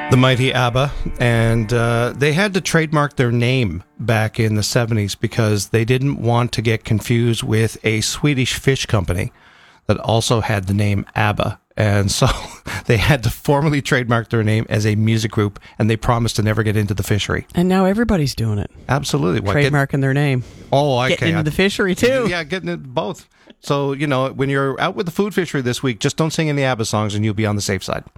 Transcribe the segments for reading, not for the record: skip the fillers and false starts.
The mighty ABBA, and they had to trademark their name back in the 70s because they didn't want to get confused with a Swedish fish company that also had the name ABBA. And so they had to formally trademark their name as a music group, and they promised to never get into the fishery. And now everybody's doing it. Absolutely. Trademarking their name. Oh, okay. Getting into the fishery, too. Yeah, getting into both. So, you know, when you're out with the food fishery this week, just don't sing any ABBA songs and you'll be on the safe side.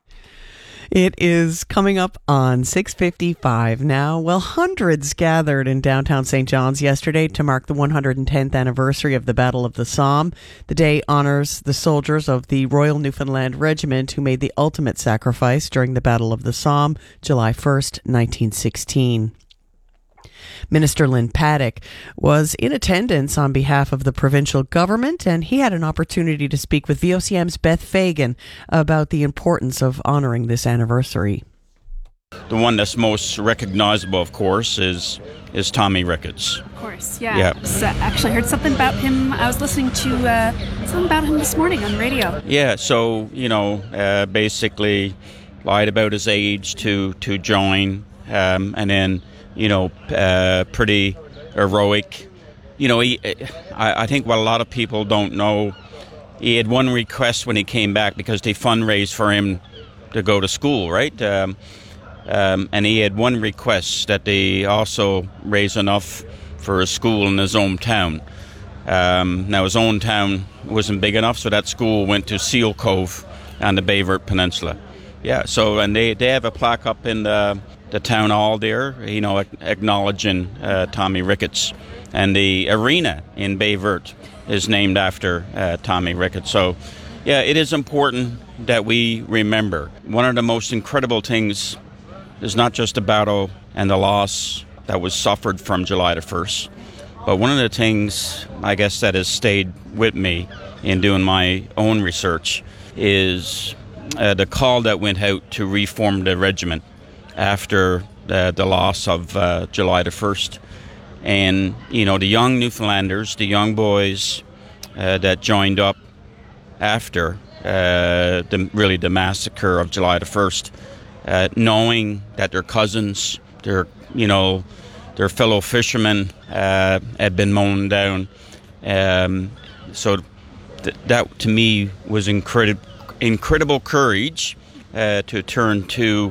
It is coming up on 6:55 now. Well, hundreds gathered in downtown St. John's yesterday to mark the 110th anniversary of the Battle of the Somme. The day honors the soldiers of the Royal Newfoundland Regiment who made the ultimate sacrifice during the Battle of the Somme, July 1st, 1916. Minister Lynn Paddock was in attendance on behalf of the provincial government, and he had an opportunity to speak with VOCM's Beth Fagan about the importance of honouring this anniversary. The one that's most recognizable, of course, is Tommy Ricketts. Of course, yeah. Actually heard something about him. I was listening to something about him this morning on the radio. Yeah, so, basically lied about his age to join, and then pretty heroic. I think what a lot of people don't know, he had one request when he came back because they fundraised for him to go to school, right? And he had one request that they also raise enough for a school in his hometown. Now his own town wasn't big enough, so that school went to Seal Cove on the Baie Peninsula. Yeah, so and they have a plaque up in the town hall there, acknowledging Tommy Ricketts. And the arena in Baie Verte is named after Tommy Ricketts. So, yeah, it is important that we remember. One of the most incredible things is not just the battle and the loss that was suffered from July the 1st, but one of the things, I guess, that has stayed with me in doing my own research is the call that went out to reform the regiment after the loss of July the 1st. And, the young Newfoundlanders, the young boys that joined up after the massacre of July the 1st, knowing that their cousins, their fellow fishermen had been mown down. So that to me was incredible courage to turn to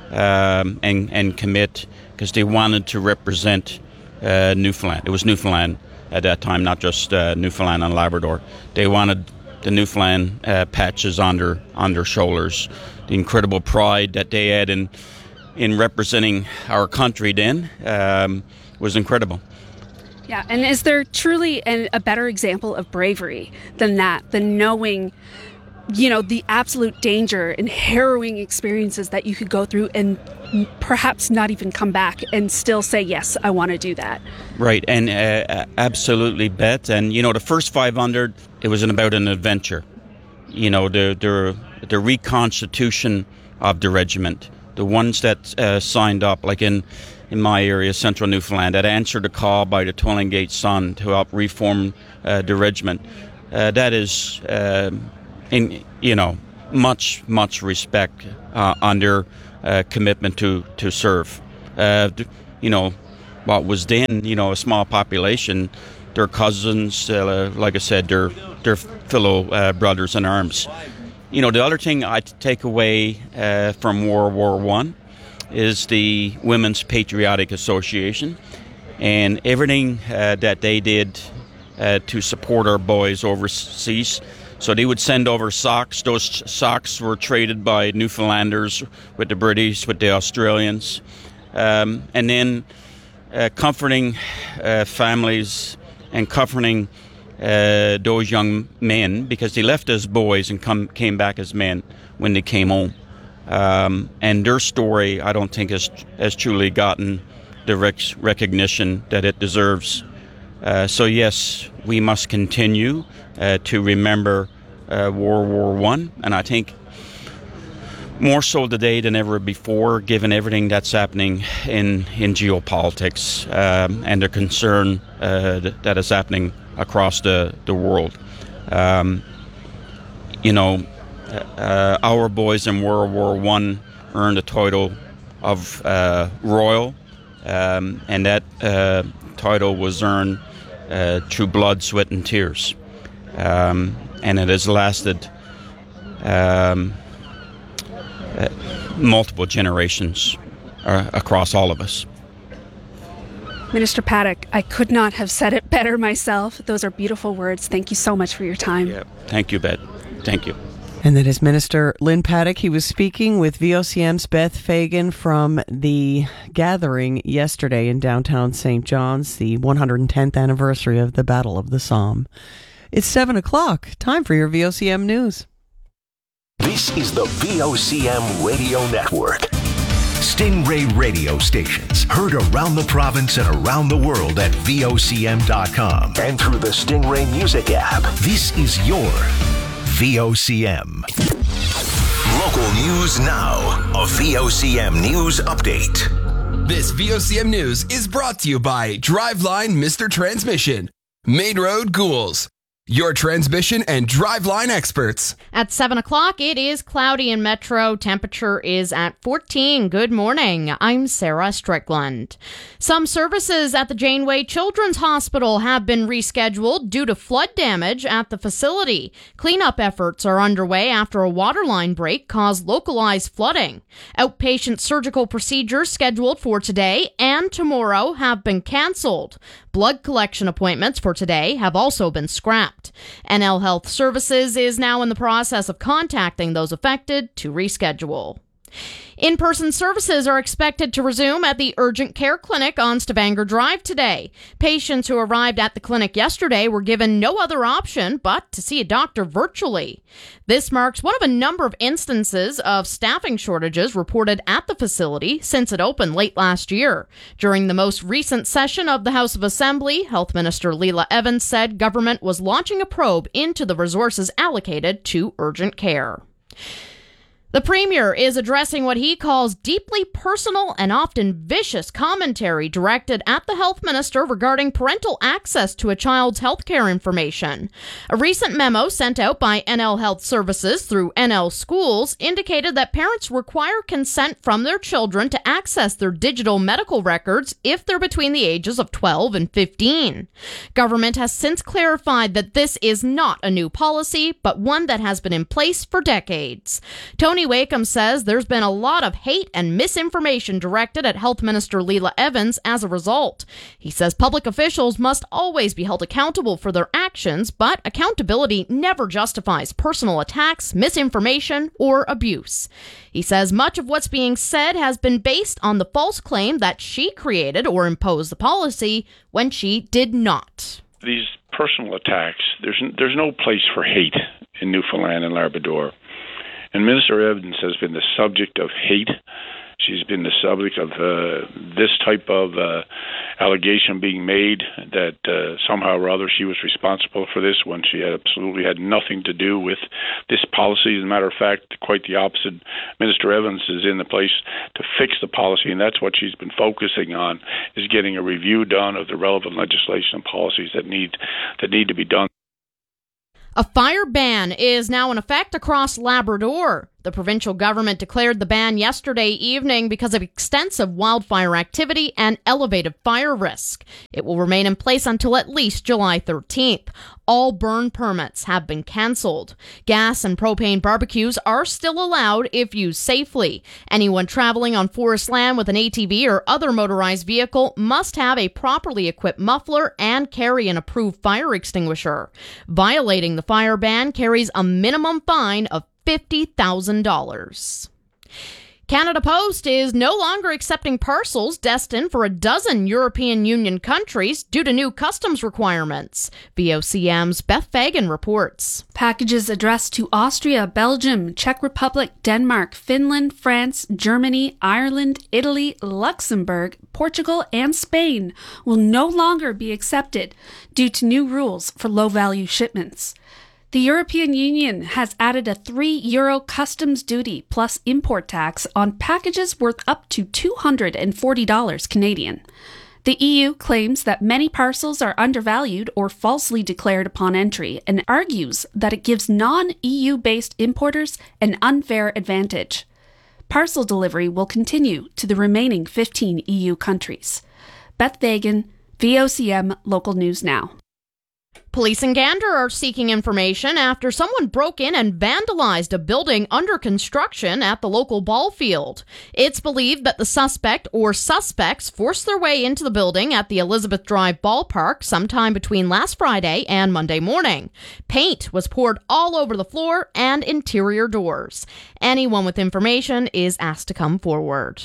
and commit, because they wanted to represent Newfoundland. It was Newfoundland at that time, not just Newfoundland and Labrador. They wanted the Newfoundland patches on their shoulders. The incredible pride that they had in representing our country then was incredible. Yeah, and is there truly a better example of bravery than that, than knowing the absolute danger and harrowing experiences that you could go through and perhaps not even come back and still say, yes, I want to do that. Right, and absolutely, Beth. And, the first 500, it was about an adventure. The reconstitution of the regiment, the ones that signed up, like in my area, Central Newfoundland, that answered a call by the Twilling Gate Sun to help reform the regiment. That is... much respect on their commitment to serve. What was then, a small population, their cousins, like I said, their fellow brothers in arms. The other thing I take away from World War I is the Women's Patriotic Association and everything that they did to support our boys overseas. So they would send over socks. Those socks were traded by Newfoundlanders with the British, with the Australians. And then comforting families and comforting those young men, because they left as boys and came back as men when they came home. And their story, I don't think, has truly gotten the recognition that it deserves. So yes, we must continue to remember World War I, and I think more so today than ever before, given everything that's happening in geopolitics and the concern that is happening across the world. our boys in World War I earned a title of Royal, and that title was earned through blood, sweat, and tears. And it has lasted multiple generations across all of us. Minister Paddock, I could not have said it better myself. Those are beautiful words. Thank you so much for your time. Yeah. Thank you, Beth. Thank you. And that is Minister Lynn Paddock. He was speaking with VOCM's Beth Fagan from the gathering yesterday in downtown St. John's, the 110th anniversary of the Battle of the Somme. It's 7 o'clock. Time for your VOCM news. This is the VOCM Radio Network. Stingray radio stations heard around the province and around the world at VOCM.com and through the Stingray Music app. This is your VOCM. Local news now. A VOCM news update. This VOCM news is brought to you by Driveline Mr. Transmission. Main Road Ghouls. Your transmission and driveline experts. At 7 o'clock, it is cloudy in Metro. Temperature is at 14. Good morning. I'm Sarah Strickland. Some services at the Janeway Children's Hospital have been rescheduled due to flood damage at the facility. Cleanup efforts are underway after a waterline break caused localized flooding. Outpatient surgical procedures scheduled for today and tomorrow have been canceled. Blood collection appointments for today have also been scrapped. NL Health Services is now in the process of contacting those affected to reschedule. In-person services are expected to resume at the Urgent Care Clinic on Stavanger Drive today. Patients who arrived at the clinic yesterday were given no other option but to see a doctor virtually. This marks one of a number of instances of staffing shortages reported at the facility since it opened late last year. During the most recent session of the House of Assembly, Health Minister Leila Evans said government was launching a probe into the resources allocated to urgent care. The Premier is addressing what he calls deeply personal and often vicious commentary directed at the Health Minister regarding parental access to a child's health care information. A recent memo sent out by NL Health Services through NL Schools indicated that parents require consent from their children to access their digital medical records if they're between the ages of 12 and 15. Government has since clarified that this is not a new policy, but one that has been in place for decades. Tony Wakeham says there's been a lot of hate and misinformation directed at Health Minister Leila Evans as a result. He says public officials must always be held accountable for their actions, but accountability never justifies personal attacks, misinformation, or abuse. He says much of what's being said has been based on the false claim that she created or imposed the policy when she did not. These personal attacks, there's no place for hate in Newfoundland and Labrador. And Minister Evans has been the subject of hate. She's been the subject of this type of allegation being made that somehow or other she was responsible for this when she absolutely had nothing to do with this policy. As a matter of fact, quite the opposite. Minister Evans is in the place to fix the policy, and that's what she's been focusing on, is getting a review done of the relevant legislation and policies that need to be done. A fire ban is now in effect across Labrador. The provincial government declared the ban yesterday evening because of extensive wildfire activity and elevated fire risk. It will remain in place until at least July 13th. All burn permits have been canceled. Gas and propane barbecues are still allowed if used safely. Anyone traveling on forest land with an ATV or other motorized vehicle must have a properly equipped muffler and carry an approved fire extinguisher. Violating the fire ban carries a minimum fine of $50,000. Canada Post is no longer accepting parcels destined for a dozen European Union countries due to new customs requirements. VOCM's Beth Fagan reports. Packages addressed to Austria, Belgium, Czech Republic, Denmark, Finland, France, Germany, Ireland, Italy, Luxembourg, Portugal, and Spain will no longer be accepted due to new rules for low-value shipments. The European Union has added a €3 customs duty plus import tax on packages worth up to $240 Canadian. The EU claims that many parcels are undervalued or falsely declared upon entry and argues that it gives non-EU-based importers an unfair advantage. Parcel delivery will continue to the remaining 15 EU countries. Beth Vagan, VOCM Local News Now. Police in Gander are seeking information after someone broke in and vandalized a building under construction at the local ball field. It's believed that the suspect or suspects forced their way into the building at the Elizabeth Drive ballpark sometime between last Friday and Monday morning. Paint was poured all over the floor and interior doors. Anyone with information is asked to come forward.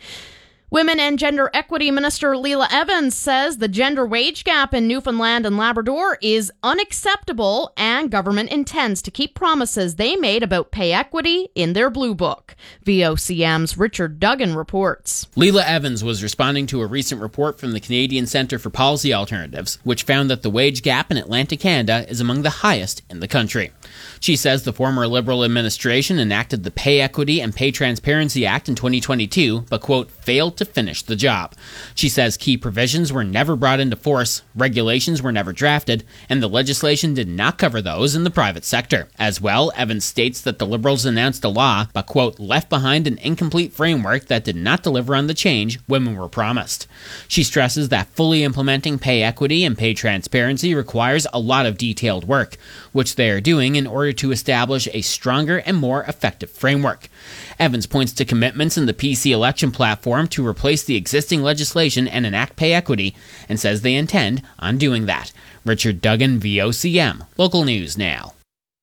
Women and Gender Equity Minister Leila Evans says the gender wage gap in Newfoundland and Labrador is unacceptable and government intends to keep promises they made about pay equity in their Blue Book. VOCM's Richard Duggan reports. Leila Evans was responding to a recent report from the Canadian Centre for Policy Alternatives, which found that the wage gap in Atlantic Canada is among the highest in the country. She says the former Liberal administration enacted the Pay Equity and Pay Transparency Act in 2022, but, quote, failed to finish the job. She says key provisions were never brought into force, regulations were never drafted, and the legislation did not cover those in the private sector. As well, Evans states that the Liberals announced a law, but, quote, left behind an incomplete framework that did not deliver on the change women were promised. She stresses that fully implementing pay equity and pay transparency requires a lot of detailed work, which they are doing in order to establish a stronger and more effective framework. Evans points to commitments in the PC election platform to replace the existing legislation and enact pay equity, and says they intend on doing that. Richard Duggan, VOCM. Local News Now.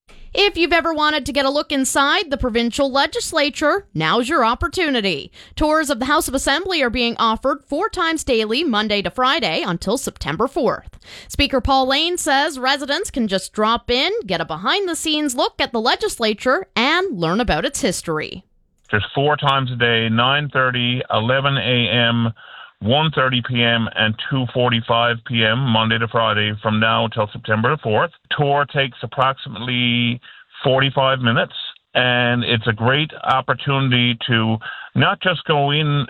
If you've ever wanted to get a look inside the provincial legislature, now's your opportunity. Tours of the House of Assembly are being offered 4 times daily, Monday to Friday, until September 4th. Speaker Paul Lane says residents can just drop in, get a behind-the-scenes look at the legislature, and learn about its history. There's 4 times a day, 9:30, 11 a.m., 1:30 p.m. and 2:45 p.m. Monday to Friday from now until September 4th. Tour takes approximately 45 minutes, and it's a great opportunity to not just go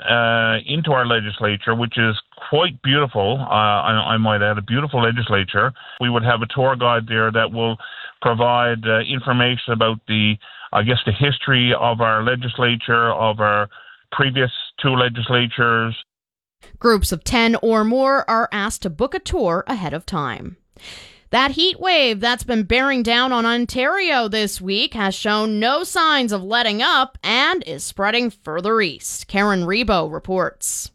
into our legislature, which is quite beautiful. I might add, a beautiful legislature. We would have a tour guide there that will provide information about the history of our legislature, of our previous 2 legislatures. Groups of 10 or more are asked to book a tour ahead of time. That heat wave that's been bearing down on Ontario this week has shown no signs of letting up and is spreading further east. Karen Rebo reports.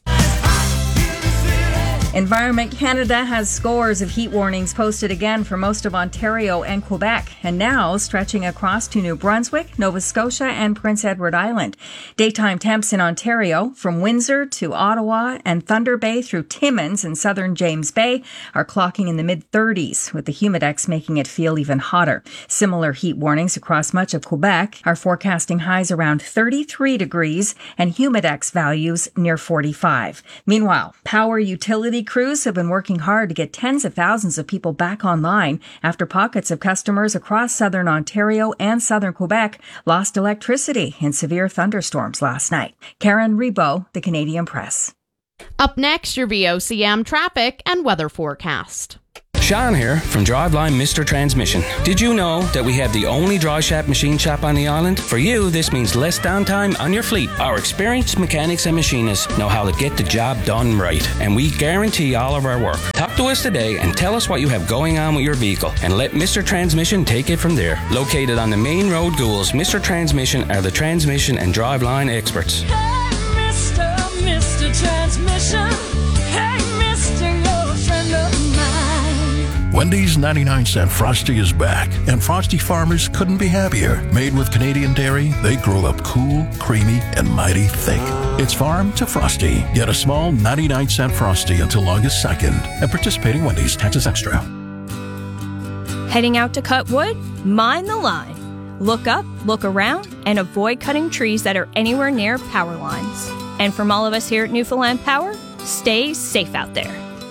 Environment Canada has scores of heat warnings posted again for most of Ontario and Quebec, and now stretching across to New Brunswick, Nova Scotia, and Prince Edward Island. Daytime temps in Ontario, from Windsor to Ottawa and Thunder Bay through Timmins and southern James Bay, are clocking in the mid-30s, with the humidex making it feel even hotter. Similar heat warnings across much of Quebec are forecasting highs around 33 degrees and humidex values near 45. Meanwhile, power utility crews have been working hard to get tens of thousands of people back online after pockets of customers across southern Ontario and southern Quebec lost electricity in severe thunderstorms last night. Karen Rebo, The Canadian Press. Up next, your VOCM traffic and weather forecast. Sean here from Driveline Mr. Transmission. Did you know that we have the only dry shaft machine shop on the island? For you, this means less downtime on your fleet. Our experienced mechanics and machinists know how to get the job done right, and we guarantee all of our work. Talk to us today and tell us what you have going on with your vehicle, and let Mr. Transmission take it from there. Located on the main road, Goulds, Mr. Transmission are the transmission and driveline experts. Hey, Mr. Transmission. Hey, Mr. You're a friend of mine. Wendy's 99-cent Frosty is back, and Frosty farmers couldn't be happier. Made with Canadian dairy, they grow up cool, creamy, and mighty thick. It's farm to Frosty. Get a small 99-cent Frosty until August 2nd at participating Wendy's, taxes extra. Heading out to cut wood? Mind the line. Look up, look around, and avoid cutting trees that are anywhere near power lines. And from all of us here at Newfoundland Power, stay safe out there.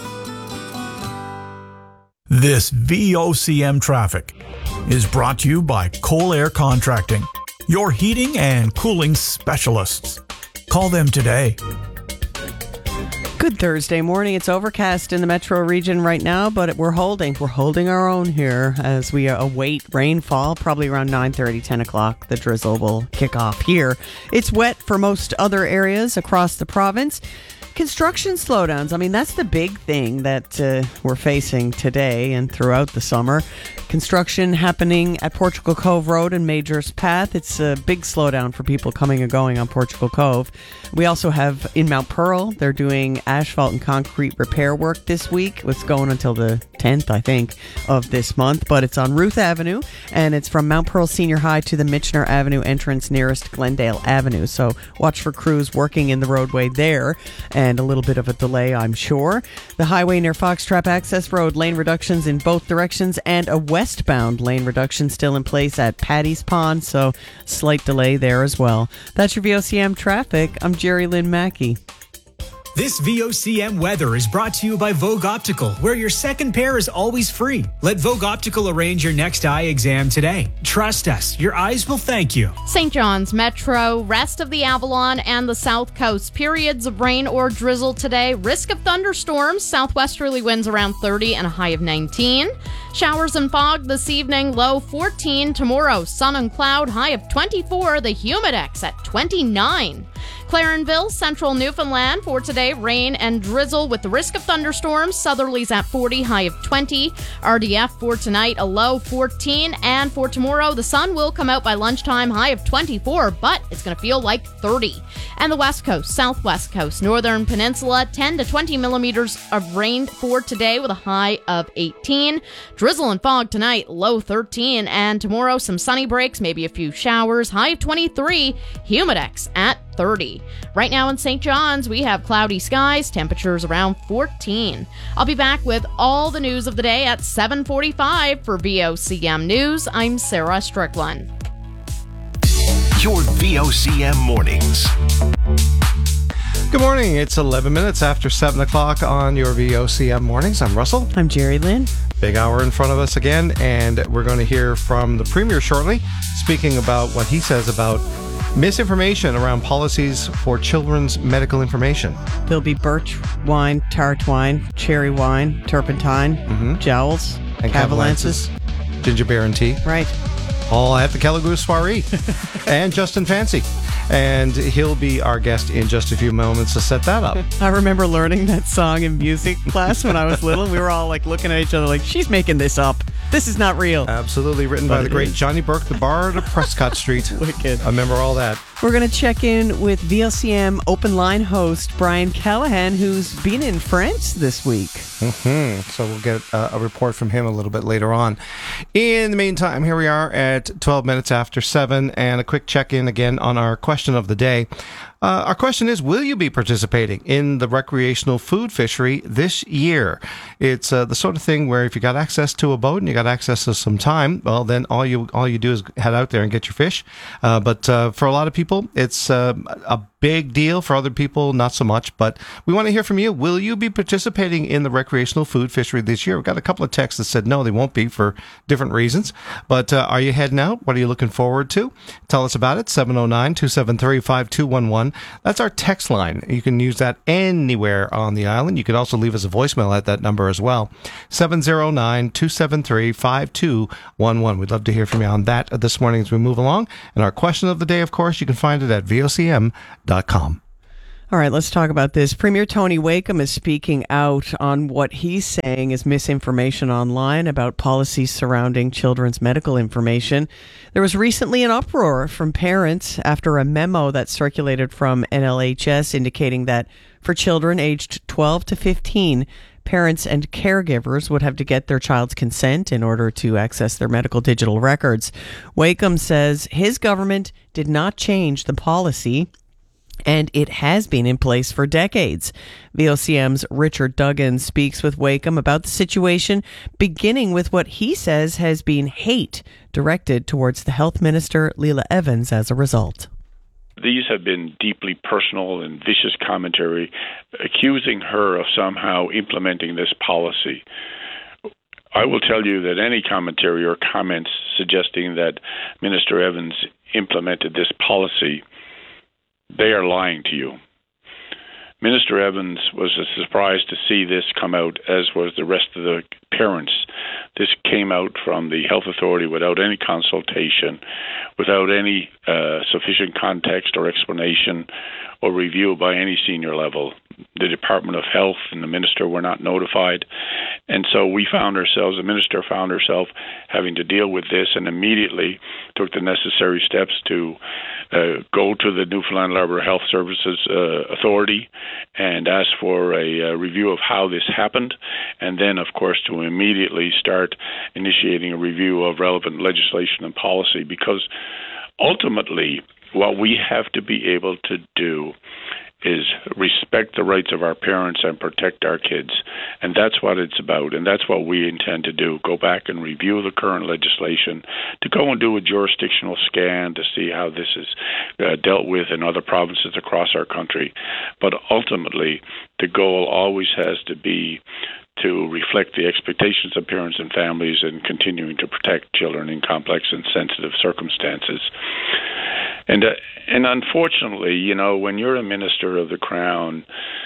This VOCM traffic is brought to you by Coal Air Contracting, your heating and cooling specialists. Call them today. Good Thursday morning. It's overcast in the metro region right now, but we're holding our own here as we await rainfall. Probably around 9:30, 10 o'clock, the drizzle will kick off here. It's wet for most other areas across the province. Construction slowdowns. I mean, that's the big thing that we're facing today and throughout the summer. Construction happening at Portugal Cove Road and Major's Path. It's a big slowdown for people coming and going on Portugal Cove. We also have in Mount Pearl, they're doing asphalt and concrete repair work this week. It's going until the 10th, I think, of this month. But it's on Ruth Avenue, and it's from Mount Pearl Senior High to the Michener Avenue entrance nearest Glendale Avenue. So watch for crews working in the roadway there, and a little bit of a delay, I'm sure. The highway near Foxtrap Access Road, lane reductions in both directions, and a westbound lane reduction still in place at Paddy's Pond, so slight delay there as well. That's your VOCM traffic. I'm Jerry Lynn Mackey. This VOCM weather is brought to you by Vogue Optical, where your second pair is always free. Let Vogue Optical arrange your next eye exam today. Trust us, your eyes will thank you. St. John's Metro, rest of the Avalon and the South Coast. Periods of rain or drizzle today. Risk of thunderstorms. Southwesterly winds around 30 and a high of 19. Showers and fog this evening, low 14. Tomorrow, sun and cloud, high of 24. The Humidex at 29. Clarenville, central Newfoundland. For today, rain and drizzle with the risk of thunderstorms. Southerlies at 40, high of 20. RDF for tonight, a low 14. And for tomorrow, the sun will come out by lunchtime, high of 24, but it's going to feel like 30. And the West Coast, Southwest Coast, Northern Peninsula, 10 to 20 millimeters of rain for today with a high of 18. Drizzle and fog tonight, low 13. And tomorrow, some sunny breaks, maybe a few showers, high of 23. Humidex at 30. Right now in St. John's, we have cloudy skies, temperatures around 14. I'll be back with all the news of the day at 7:45 for VOCM News. I'm Sarah Strickland. Your VOCM mornings. Good morning. It's 11 minutes after 7 o'clock on your VOCM mornings. I'm Russell. I'm Jerry Lynn. Big hour in front of us again, and we're going to hear from the Premier shortly, speaking about what he says about misinformation around policies for children's medical information. There'll be birch wine, tart wine, cherry wine, turpentine, jowls, and cavalances, ginger beer and tea. Right. All at the Kelligoo Soiree. And Justin Fancy. And he'll be our guest in just a few moments to set that up. I remember learning that song in music class when I was little. We were all like looking at each other like, she's making this up. This is not real. Absolutely, written by the great Johnny Burke, the Bard of Prescott Street. Wicked. I remember all that. We're going to check in with VLCM Open Line host Brian Callahan, who's been in France this week. So we'll get a report from him a little bit later on. In the meantime, here we are at 12 minutes after 7, and a quick check-in again on our question of the day. Our question is, will you be participating in the recreational food fishery this year? It's the sort of thing where if you got access to a boat and you got access to some time, well, then all you do is head out there and get your fish. But for a lot of people, it's a big deal. For other people, not so much. But we want to hear from you. Will you be participating in the recreational food fishery this year? We've got a couple of texts that said no, they won't be for different reasons. But are you heading out? What are you looking forward to? Tell us about it. 709-273-5211. That's our text line. You can use that anywhere on the island. You can also leave us a voicemail at that number as well. 709-273-5211. We'd love to hear from you on that this morning as we move along. And our question of the day, of course, you can find it at vocm.com. All right, let's talk about this. Premier Tony Wakeham is speaking out on what he's saying is misinformation online about policies surrounding children's medical information. There was recently an uproar from parents after a memo that circulated from NLHS indicating that for children aged 12 to 15, parents and caregivers would have to get their child's consent in order to access their medical digital records. Wakeham says his government did not change the policy, and it has been in place for decades. VOCM's Richard Duggan speaks with Wakeham about the situation, beginning with what he says has been hate directed towards the Health Minister, Leila Evans, as a result. These have been deeply personal and vicious commentary accusing her of somehow implementing this policy. I will tell you that any commentary or comments suggesting that Minister Evans implemented this policy, they are lying to you. Minister Evans was surprised to see this come out, as was the rest of the parents. This came out from the health authority without any consultation, without any sufficient context or explanation or review by any senior level. The Department of Health and the minister were not notified. And so the minister found herself having to deal with this, and immediately took the necessary steps to go to the Newfoundland Labrador Health Services Authority and ask for a review of how this happened, and then, of course, to immediately start initiating a review of relevant legislation and policy, because ultimately what we have to be able to do is respect the rights of our parents and protect our kids. And that's what it's about, and that's what we intend to do. Go back and review the current legislation, to go and do a jurisdictional scan to see how this is dealt with in other provinces across our country. But ultimately, the goal always has to be to reflect the expectations of parents and families and continuing to protect children in complex and sensitive circumstances. And unfortunately, when you're a minister of the Crown,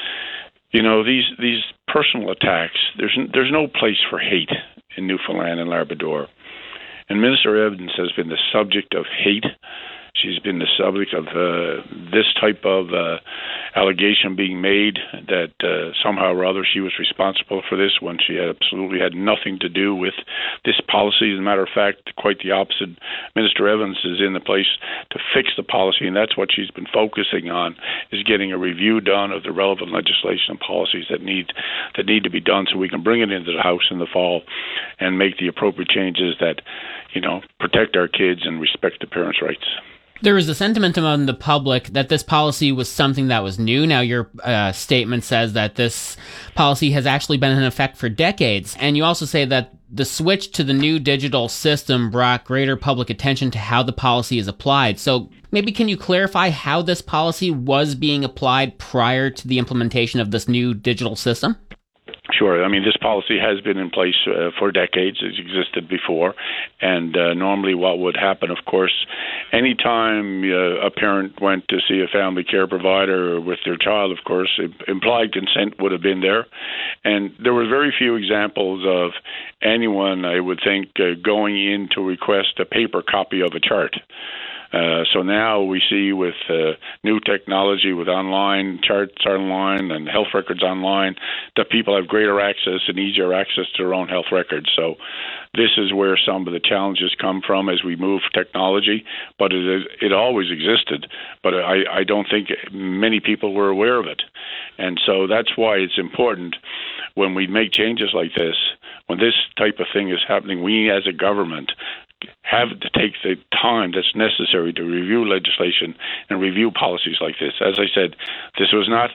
these personal attacks, there's no place for hate in Newfoundland and Labrador. And Minister Evans has been the subject of hate. She's been the subject of this type of allegation being made that somehow or other she was responsible for this, when she absolutely had nothing to do with this policy. As a matter of fact, quite the opposite. Minister Evans is in the place to fix the policy, and that's what she's been focusing on, is getting a review done of the relevant legislation and policies that need to be done, so we can bring it into the House in the fall and make the appropriate changes that protect our kids and respect the parents' rights. There is a sentiment among the public that this policy was something that was new. Now, your statement says that this policy has actually been in effect for decades. And you also say that the switch to the new digital system brought greater public attention to how the policy is applied. So maybe can you clarify how this policy was being applied prior to the implementation of this new digital system? Sure. I mean, this policy has been in place for decades. It's existed before. And normally what would happen, of course, anytime a parent went to see a family care provider with their child, of course, implied consent would have been there. And there were very few examples of anyone, I would think, going in to request a paper copy of a chart. So now we see with new technology, with online charts online and health records online, that people have greater access and easier access to their own health records. So this is where some of the challenges come from as we move technology, but it always existed. But I don't think many people were aware of it. And so that's why it's important when we make changes like this, when this type of thing is happening, we as a government have to take the time that's necessary to review legislation and review policies like this. As I said, this was not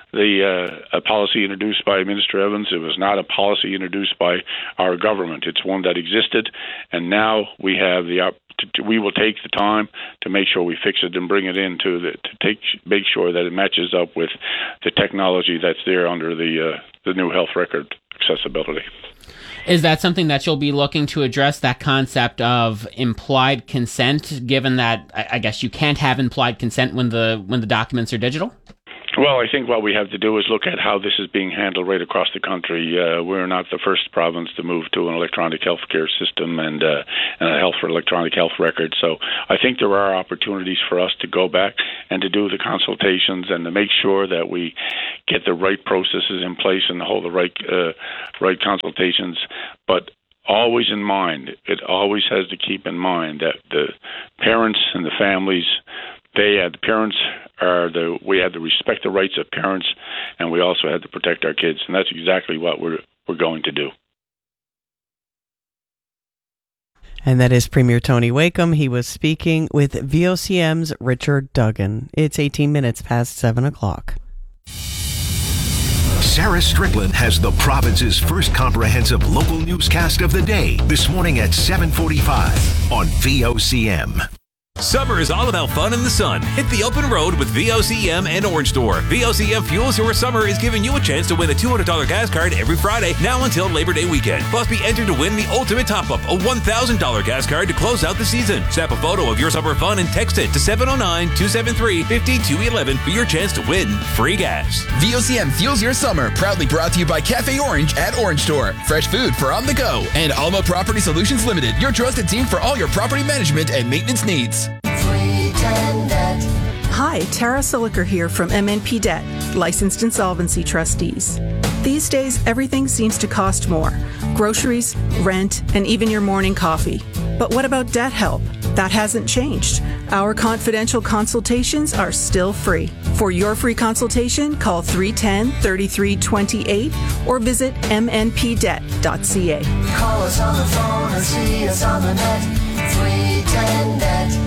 a policy introduced by Minister Evans. It was not a policy introduced by our government. It's one that existed, and now we have we will take the time to make sure we fix it and bring it in make sure that it matches up with the technology that's there under the new health record accessibility. Is that something that you'll be looking to address, that concept of implied consent, given that I guess you can't have implied consent when the documents are digital? Well, I think what we have to do is look at how this is being handled right across the country. We're not the first province to move to an electronic healthcare system and a electronic health record. So I think there are opportunities for us to go back and to do the consultations and to make sure that we get the right processes in place and hold the right consultations. But always in mind, it always has to keep in mind that the parents and the families, we have to respect the rights of parents, and we also have to protect our kids, and that's exactly what we're going to do. And that is Premier Tony Wakeham. He was speaking with VOCM's Richard Duggan. It's 18 minutes past 7 o'clock. Sarah Strickland has the province's first comprehensive local newscast of the day this morning at 7:45 on VOCM. Summer is all about fun in the sun. Hit the open road with VOCM and Orange Store. VOCM Fuels Your Summer is giving you a chance to win a $200 gas card every Friday, now until Labor Day weekend. Plus, be entered to win the ultimate top-up, a $1,000 gas card to close out the season. Snap a photo of your summer fun and text it to 709-273-5211 for your chance to win free gas. VOCM Fuels Your Summer, proudly brought to you by Cafe Orange at Orange Store. Fresh food for on the go. And Alma Property Solutions Limited, your trusted team for all your property management and maintenance needs. Hi, Tara Siliker here from MNP Debt, licensed insolvency trustees. These days, everything seems to cost more. Groceries, rent, and even your morning coffee. But what about debt help? That hasn't changed. Our confidential consultations are still free. For your free consultation, call 310-3328 or visit mnpdebt.ca. Call us on the phone or see us on the net. 310-NET.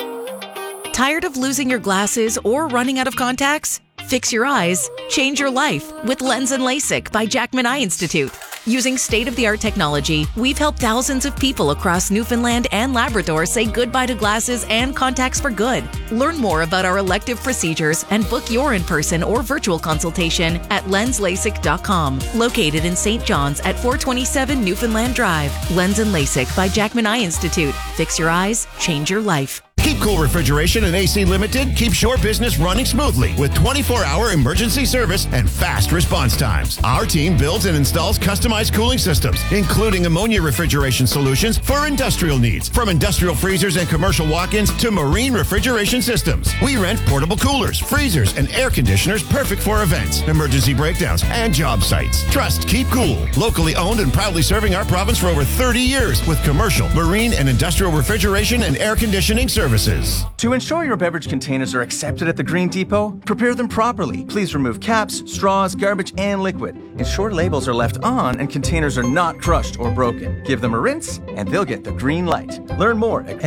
Tired of losing your glasses or running out of contacts? Fix your eyes, change your life with Lens and LASIK by Jackman Eye Institute. Using state-of-the-art technology, we've helped thousands of people across Newfoundland and Labrador say goodbye to glasses and contacts for good. Learn more about our elective procedures and book your in-person or virtual consultation at lenslasik.com. Located in St. John's at 427 Newfoundland Drive. Lens and LASIK by Jackman Eye Institute. Fix your eyes, change your life. Keep Cool Refrigeration and AC Limited keeps your business running smoothly with 24-hour emergency service and fast response times. Our team builds and installs customized cooling systems, including ammonia refrigeration solutions for industrial needs, from industrial freezers and commercial walk-ins to marine refrigeration systems. We rent portable coolers, freezers, and air conditioners perfect for events, emergency breakdowns, and job sites. Trust Keep Cool, locally owned and proudly serving our province for over 30 years with commercial, marine, and industrial refrigeration and air conditioning services. To ensure your beverage containers are accepted at the Green Depot, prepare them properly. Please remove caps, straws, garbage, and liquid. Ensure labels are left on and containers are not crushed or broken. Give them a rinse, and they'll get the green light. Learn more at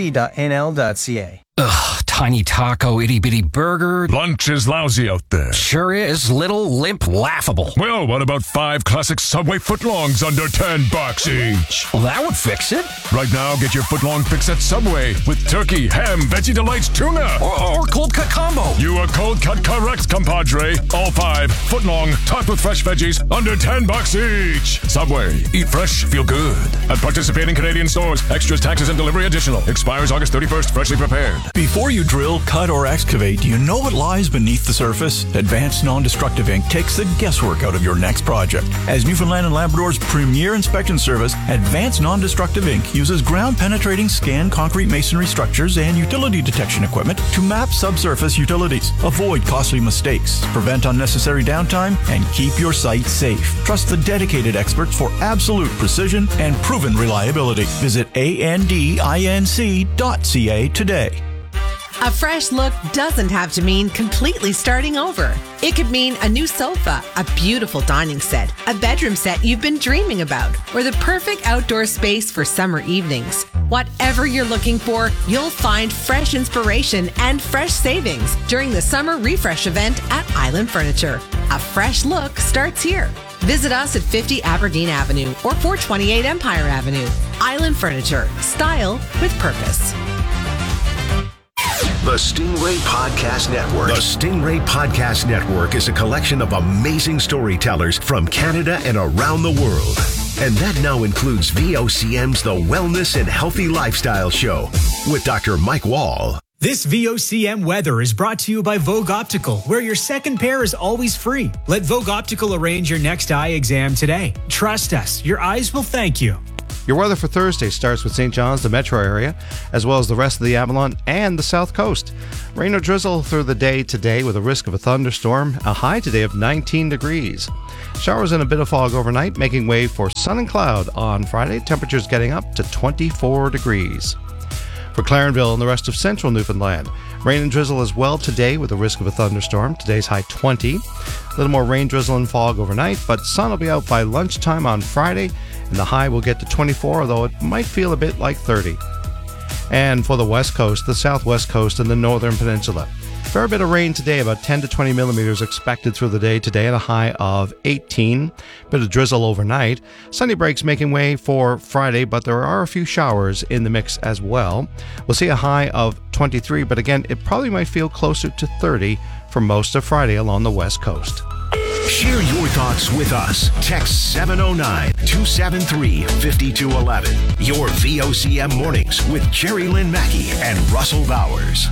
mmsb.nl.ca. Ugh, tiny taco, itty-bitty burger. Lunch is lousy out there. Sure is. Little, limp, laughable. Well, what about 5 classic Subway footlongs under $10 each? Well, that would fix it. Right now, get your footlong fix at Subway with turkey, ham, Veggie Delights, tuna. Or cold cut combo. You are cold cut correct, compadre. All 5 footlong, topped with fresh veggies, under $10 each. Subway. Eat fresh, feel good. At participating Canadian stores. Extras, taxes, and delivery additional. Expires August 31st. Freshly prepared. Before you drill, cut, or excavate, do you know what lies beneath the surface? Advanced Non-Destructive Inc. takes the guesswork out of your next project. As Newfoundland and Labrador's premier inspection service, Advanced Non-Destructive Inc. uses ground-penetrating scan concrete masonry structures and utility detection equipment to map subsurface utilities, avoid costly mistakes, prevent unnecessary downtime, and keep your site safe. Trust the dedicated experts for absolute precision and proven reliability. Visit andinc.ca today. A fresh look doesn't have to mean completely starting over. It could mean a new sofa, a beautiful dining set, a bedroom set you've been dreaming about, or the perfect outdoor space for summer evenings. Whatever you're looking for, you'll find fresh inspiration and fresh savings during the summer refresh event at Island Furniture. A fresh look starts here. Visit us at 50 Aberdeen Avenue or 428 Empire Avenue. Island Furniture. Style with purpose. The Stingray Podcast Network. The Stingray Podcast Network is a collection of amazing storytellers from Canada and around the world. And that now includes VOCM's The Wellness and Healthy Lifestyle Show with Dr. Mike Wall. This VOCM weather is brought to you by Vogue Optical, where your second pair is always free. Let Vogue Optical arrange your next eye exam today. Trust us, your eyes will thank you. Your weather for Thursday starts with St. John's, the metro area, as well as the rest of the Avalon and the south coast. Rain or drizzle through the day today with a risk of a thunderstorm, a high today of 19 degrees. Showers and a bit of fog overnight, making way for sun and cloud on Friday. Temperatures getting up to 24 degrees. For Clarenville and the rest of central Newfoundland, rain and drizzle as well today with a risk of a thunderstorm. Today's high 20. A little more rain, drizzle, and fog overnight, but sun will be out by lunchtime on Friday, and the high will get to 24, although it might feel a bit like 30. And for the west coast, the southwest coast, and the northern peninsula, fair bit of rain today, about 10 to 20 millimeters expected through the day today, and a high of 18. Bit of drizzle overnight. Sunny breaks making way for Friday, but there are a few showers in the mix as well. We'll see a high of 23, but again, it probably might feel closer to 30 for most of Friday along the west coast. Share your thoughts with us. Text 709-273-5211. Your VOCM mornings with Jerry Lynn Mackey and Russell Bowers.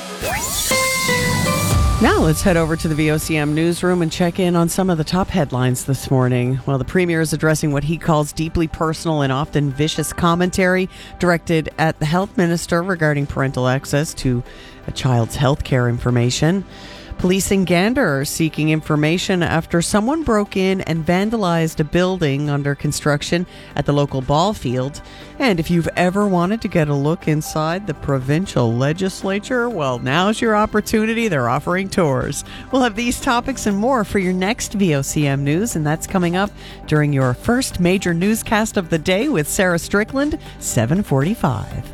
Now let's head over to the VOCM newsroom and check in on some of the top headlines this morning. Well, the Premier is addressing what he calls deeply personal and often vicious commentary directed at the Health Minister regarding parental access to a child's health care information. Police in Gander are seeking information after someone broke in and vandalized a building under construction at the local ball field. And if you've ever wanted to get a look inside the provincial legislature, well, now's your opportunity. They're offering tours. We'll have these topics and more for your next VOCM news, and that's coming up during your first major newscast of the day with Sarah Strickland, 7:45.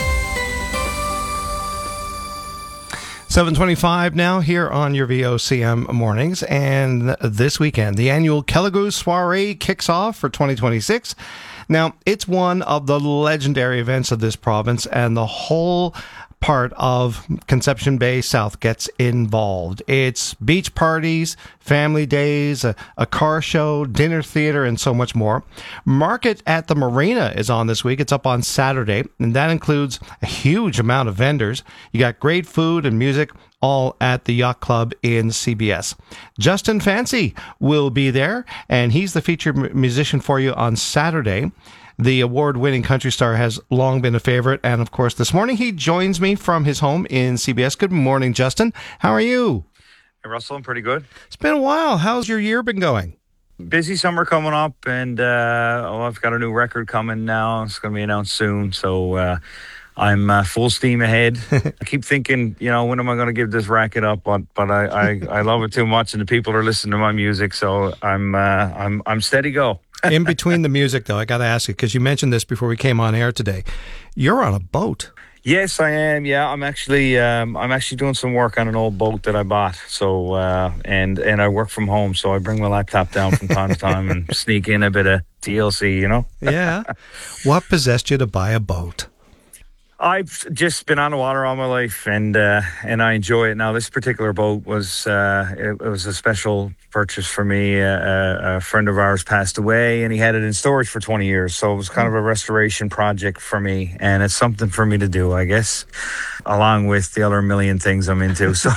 7:25 now here on your VOCM mornings, and this weekend the annual Kelligoo Soiree kicks off for 2026. Now, it's one of the legendary events of this province, and the whole part of Conception Bay South gets involved. It's beach parties, family days, a car show, dinner theater, and so much more. Market at the Marina is on this week. It's up on Saturday, and that includes a huge amount of vendors. You got great food and music, all at the Yacht Club in CBS. Justin Fancy will be there, and he's the featured musician for you on Saturday. The award-winning country star has long been a favorite, and of course this morning he joins me from his home in CBS. Good morning, Justin. How are you? Hey, Russell, I'm pretty good. It's been a while. How's your year been going? Busy summer coming up, and I've got a new record coming now. It's going to be announced soon, so I'm full steam ahead. I keep thinking, when am I going to give this racket up? But I love it too much, and the people are listening to my music, so I'm steady go. In between the music, though, I got to ask you, because you mentioned this before we came on air today. You're on a boat. Yes, I am. Yeah, I'm actually doing some work on an old boat that I bought. So and I work from home, so I bring my laptop down from time to time and sneak in a bit of TLC. Yeah. What possessed you to buy a boat? I've just been on the water all my life, and I enjoy it. Now, this particular boat was it was a special purchase for me. A friend of ours passed away, and he had it in storage for 20 years. So it was kind of a restoration project for me, and it's something for me to do, I guess, along with the other million things I'm into. So.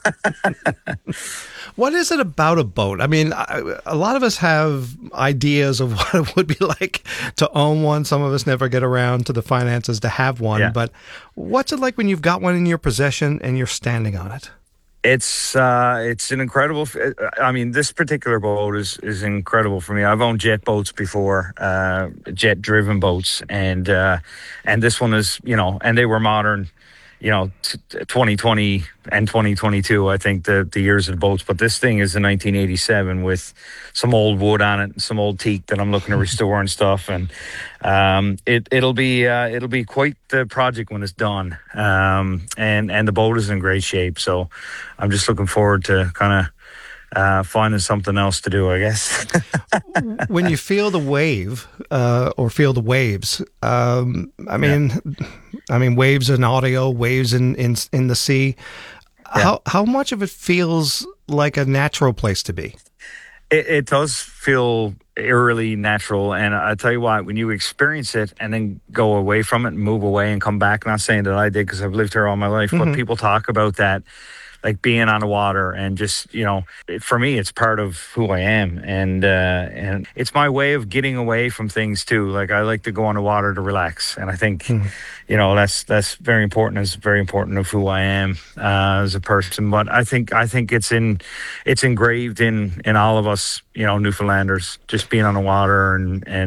What is it about a boat? I mean, a lot of us have ideas of what it would be like to own one. Some of us never get around to the finances to have one. Yeah. But what's it like when you've got one in your possession and you're standing on it? It's an incredible. I mean, this particular boat is incredible for me. I've owned jet boats before, jet-driven boats, and this one is, and they were modern. 2020 and 2022, I think the years of the boats. But this thing is a 1987 with some old wood on it, and some old teak that I'm looking to restore and stuff. And it'll be quite the project when it's done. And the boat is in great shape, so I'm just looking forward to kind of finding something else to do, I guess. When you feel the wave or feel the waves, I mean, waves in audio, waves in the sea. Yeah. How much of it feels like a natural place to be? It does feel eerily natural, and I tell you what, when you experience it and then go away from it and move away and come back, not saying that I did because I've lived here all my life, but people talk about that. Like being on the water and just, for me, it's part of who I am. And it's my way of getting away from things too. Like I like to go on the water to relax. And I think, that's very important. It's very important of who I am as a person. But I think it's engraved in all of us, Newfoundlanders, just being on the water and